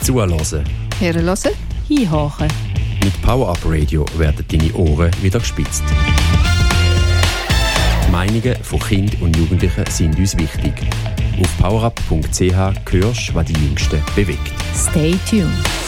Zuhören. Hören, hinhören. Mit Power Up Radio werden deine Ohren wieder gespitzt. Die Meinungen von Kindern und Jugendlichen sind uns wichtig. Auf powerup.ch hörst, was die Jüngsten bewegt. Stay tuned.